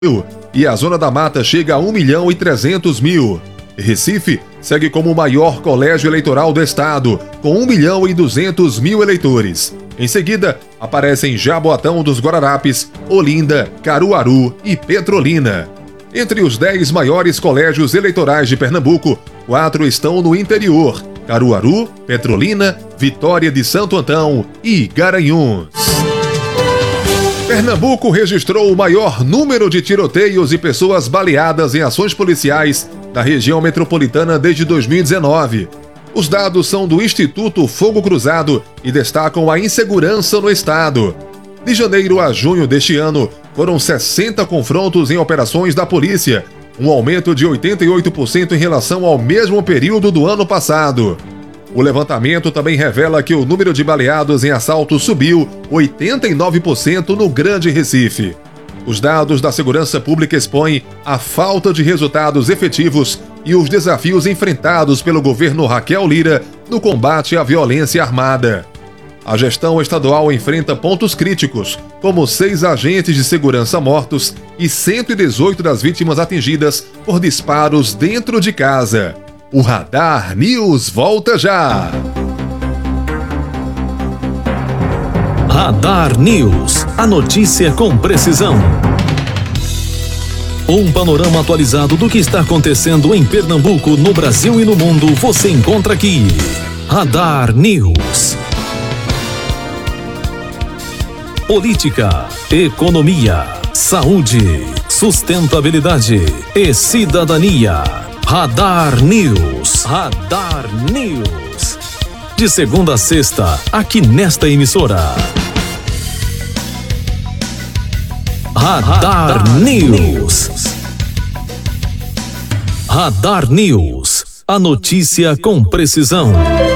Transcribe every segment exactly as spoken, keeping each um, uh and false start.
e a Zona da Mata chega a um milhão e trezentos mil. Recife segue como o maior colégio eleitoral do estado, com um milhão e duzentos mil eleitores. Em seguida, aparecem Jaboatão dos Guararapes, Olinda, Caruaru e Petrolina. Entre os dez maiores colégios eleitorais de Pernambuco, quatro estão no interior: Caruaru, Petrolina, Vitória de Santo Antão e Garanhuns. Pernambuco registrou o maior número de tiroteios e pessoas baleadas em ações policiais da região metropolitana desde dois mil e dezenove. Os dados são do Instituto Fogo Cruzado e destacam a insegurança no estado. De janeiro a junho deste ano, foram sessenta confrontos em operações da polícia, um aumento de oitenta e oito por cento em relação ao mesmo período do ano passado. O levantamento também revela que o número de baleados em assaltos subiu oitenta e nove por cento no Grande Recife. Os dados da segurança pública expõem a falta de resultados efetivos e os desafios enfrentados pelo governo Raquel Lira no combate à violência armada. A gestão estadual enfrenta pontos críticos, como seis agentes de segurança mortos e cento e dezoito das vítimas atingidas por disparos dentro de casa. O Radar News volta já! Radar News, a notícia com precisão. Um panorama atualizado do que está acontecendo em Pernambuco, no Brasil e no mundo, você encontra aqui. Radar News. Política, economia, saúde, sustentabilidade e cidadania. Radar News. Radar News. De segunda a sexta, aqui nesta emissora. Radar, Radar News. Radar News. A notícia com precisão.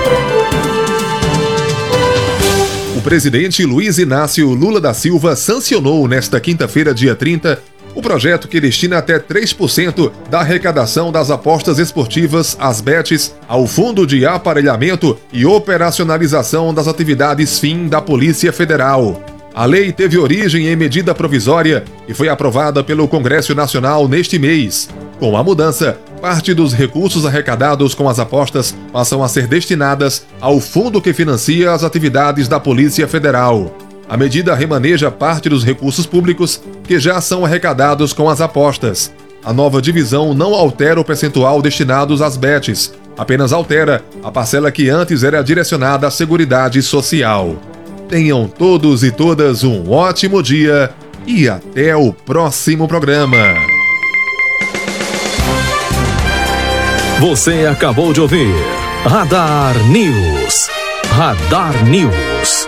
O presidente Luiz Inácio Lula da Silva sancionou nesta quinta-feira, dia trinta, o projeto que destina até três por cento da arrecadação das apostas esportivas, as bets, ao Fundo de Aparelhamento e Operacionalização das Atividades Fim da Polícia Federal. A lei teve origem em medida provisória e foi aprovada pelo Congresso Nacional neste mês. Com a mudança, parte dos recursos arrecadados com as apostas passam a ser destinadas ao fundo que financia as atividades da Polícia Federal. A medida remaneja parte dos recursos públicos que já são arrecadados com as apostas. A nova divisão não altera o percentual destinados às bets, apenas altera a parcela que antes era direcionada à Seguridade Social. Tenham todos e todas um ótimo dia e até o próximo programa. Você acabou de ouvir Radar News. Radar News.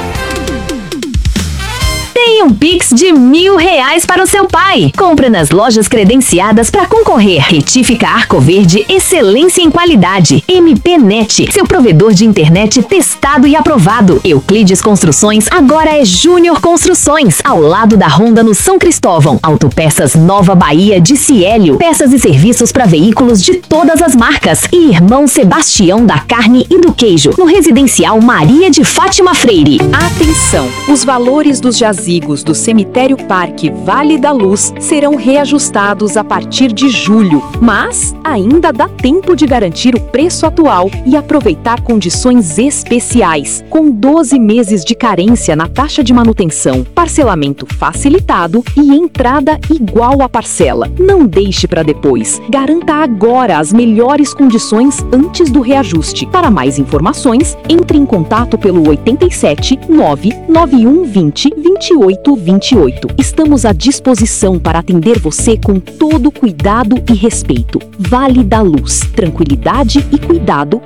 Tem um Pix de mil reais para o seu pai. Compra nas lojas credenciadas para concorrer. Retifica Arcoverde, excelência em qualidade. M P Net, seu provedor de internet testado e aprovado. Euclides Construções, agora é Júnior Construções, ao lado da Honda no São Cristóvão. Autopeças Nova Bahia de Ciélio. Peças e serviços para veículos de todas as marcas. E Irmão Sebastião da Carne e do Queijo, no Residencial Maria de Fátima Freire. Atenção! Os valores dos jazigos do Cemitério Parque Vale da Luz serão reajustados a partir de julho, mas ainda dá tempo de garantir o preço atual e aproveitar condições especiais, com doze meses de carência na taxa de manutenção, parcelamento facilitado e entrada igual à parcela. Não deixe para depois. Garanta agora as melhores condições antes do reajuste. Para mais informações, entre em contato pelo oito sete nove nove um dois zero dois oito dois oito. Estamos à disposição para atender você com todo cuidado e respeito. Vale da Luz, tranquilidade e cuidado